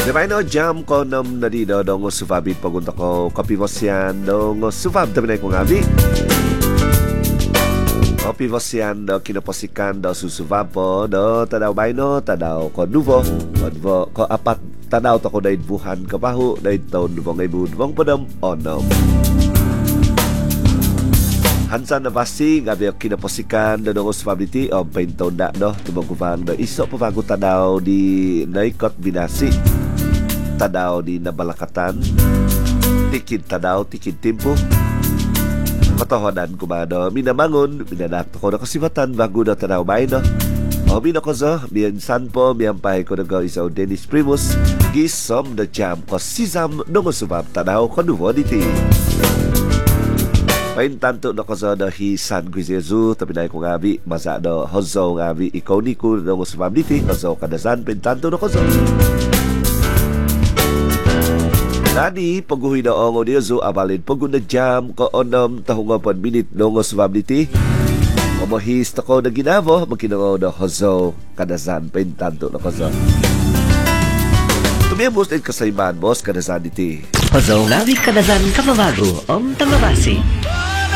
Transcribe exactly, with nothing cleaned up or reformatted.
Diba no, jam ko nam na dito dong sufabit pagunta ko kapimos yan dong sufab dami na kong abi. Kapimos yan do kinaposikan do susufab po do tadaw bay no tadaw ko nuvo ko ko apat tadaw to ko dahil buhan kapahu dahil taon nubong ay budbong padam onom. Hansan na basi gabi ang kinaposikan do dong sufabiti o paintaw na no tumang kupang do iso papago tadaw di naikot binasi tadaw di nabalakatan tikid tadaw tikid timpo katahanan ko ba no minamangon minanato ko na kasibatan bago na tadaw bay no o minako zo miyansan po miyampay ko na ko isaw Dennis Primus gisom na jam ko sisam no masubab tadaw ko nuvo diti pain tanto na ko zo na hisan ko Jesu tapi na ko ngabi masa do hozo ngabi ikaw ni ko no masubab diti hozo kadasan pain tanto na ko zo Nani, pagguhi na ongo niyo zo abalin paggun na jam ko onom tahong apan minit no nga subability. Mamahis na ko na ginavo, magkinangaw na hozo kadasan paintanto na hozo. Tumiyamos din kasayman, boss, kadasan iti. Hozo nabi kadasan kapabago, om tamabasi.